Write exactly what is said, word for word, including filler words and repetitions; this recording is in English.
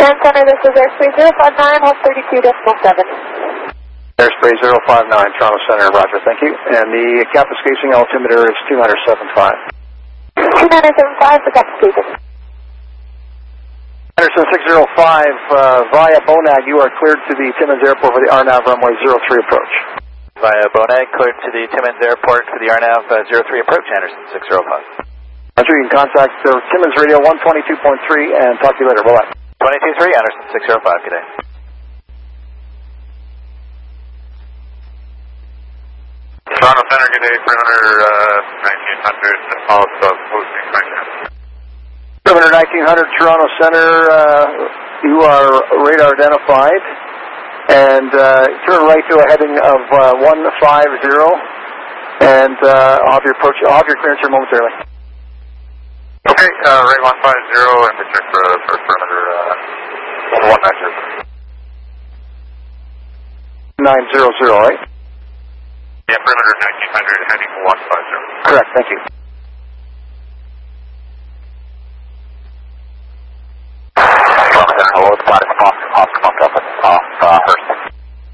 Command Center, this is Airspace zero five nine, hold thirty-two decimal seven. Airspace zero five nine, Toronto Center, roger, thank you. And the Kappa spacing altimeter is two nine seven five. two nine seven five for Kappa spacing. Anderson six zero five, uh, via Bonag, you are cleared to the Timmins Airport for the R N A V runway zero three approach. Via Bonag, cleared to the Timmins Airport for the R N A V uh, zero three approach, Anderson six zero five. Roger, you can contact uh, Timmins Radio one twenty-two point three and talk to you later, bye-bye. twenty-two three, Anderson six zero five, good day. Toronto Center, good day, Perimeter uh, nineteen hundred, also posting contact. Perimeter nineteen hundred, Toronto Center, uh, you are radar identified, and uh, turn right to a heading of uh, one five zero, and uh, I'll have your approach, I'll have your clearance here momentarily. Okay, uh, right one five zero, and the check for, for perimeter uh, one nine zero. nine zero zero, right? Yeah, perimeter nineteen hundred, heading one five zero. Correct, thank you. Hello, it's Platinum off, off, off, off, off, uh, Hearst.